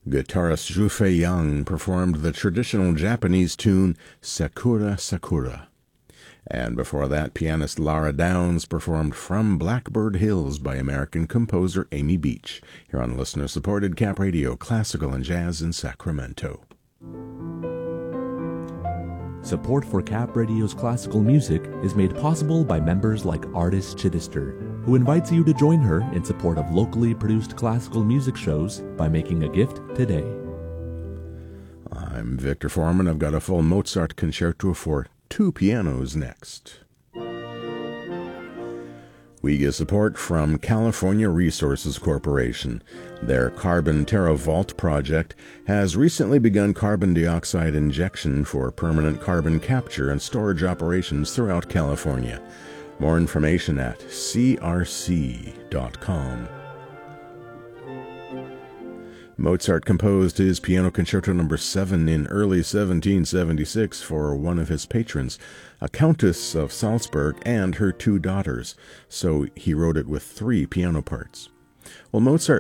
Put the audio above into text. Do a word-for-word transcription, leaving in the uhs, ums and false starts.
Guitarist Zhufei Yang performed the traditional Japanese tune Sakura Sakura. And before that, pianist Lara Downs performed From Blackbird Hills by American composer Amy Beach, here on listener-supported Cap Radio, Classical and Jazz in Sacramento. Support for Cap Radio's classical music is made possible by members like Artis Chittister, who invites you to join her in support of locally produced classical music shows by making a gift today. I'm Victor Foreman. I've got a full Mozart concerto for two pianos next. We get support from California Resources Corporation. Their Carbon TerraVault project has recently begun carbon dioxide injection for permanent carbon capture and storage operations throughout California. More information at c r c dot com. Mozart composed his Piano Concerto number seven in early seventeen seventy-six for one of his patrons, a Countess of Salzburg and her two daughters, so he wrote it with three piano parts. Well, Mozart